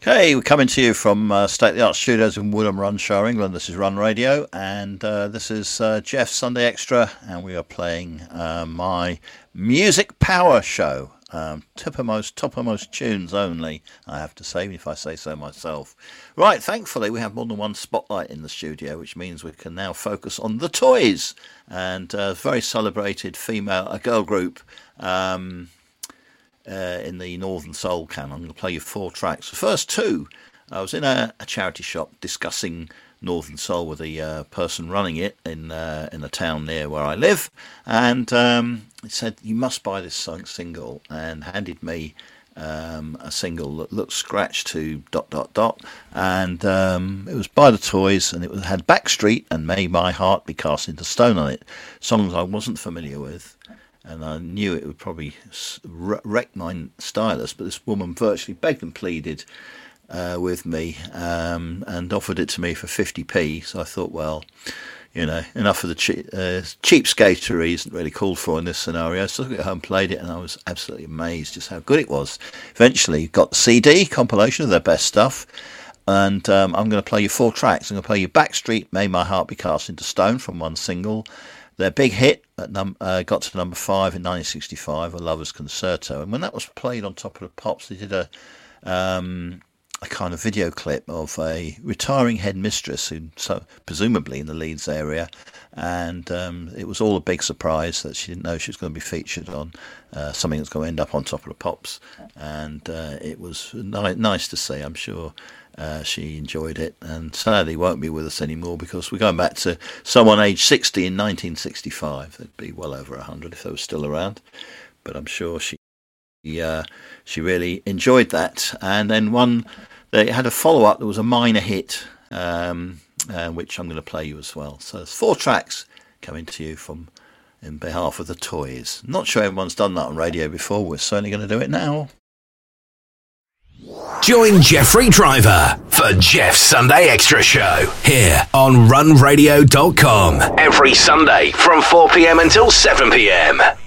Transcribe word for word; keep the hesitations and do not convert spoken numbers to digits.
Hey, we're coming to you from uh, state-of-the-art studios in Woodham, Runshire, England. This is Run Radio, and uh, this is uh, Jeff's Sunday Extra, and we are playing uh, my Music Power Show. Um, toppermost, toppermost tunes only, I have to say, if I say so myself. Right, thankfully we have more than one spotlight in the studio, which means we can now focus on the Toys, and a very celebrated female, a girl group, um... Uh, in the Northern Soul canon. I'm going to play you four tracks. The first two, I was in a, a charity shop discussing Northern Soul with the uh, person running it in uh, in a town near where I live, and um, he said, you must buy this song single, and handed me um, a single that looked scratched to dot dot dot, and um, it was by the Toys, and it was, had Backstreet and May My Heart Be Cast Into Stone on it, songs I wasn't familiar with. And I knew it would probably wreck my stylus, but this woman virtually begged and pleaded uh, with me um, and offered it to me for fifty p. So I thought, well, you know, enough of the cheap, uh, cheapskatery isn't really called for in this scenario. So I took it home, played it, and I was absolutely amazed just how good it was. Eventually got the C D compilation of their best stuff. And um, I'm going to play you four tracks. I'm going to play you Backstreet, May My Heart Be Cast Into Stone from one single. Their big hit at num- uh, got to number five in nineteen sixty-five, A Lover's Concerto. And when that was played on Top of the Pops, they did a um, a kind of video clip of a retiring headmistress, who so presumably in the Leeds area, and um, it was all a big surprise that she didn't know she was going to be featured on uh, something that's going to end up on Top of the Pops. And uh, it was ni- nice to see, I'm sure. Uh, she enjoyed it, and sadly won't be with us anymore because we're going back to someone aged sixty in nineteen sixty-five. They'd be well over one hundred if they were still around, but I'm sure she uh, she really enjoyed that. And then one, they had a follow-up that was a minor hit, um, uh, which I'm going to play you as well. So there's four tracks coming to you from in behalf of the Toys. Not sure everyone's done that on radio before. We're certainly going to do it now. Join Jeffrey Driver for Jeff's Sunday Extra Show here on run radio dot com every Sunday from four p.m. until seven p.m.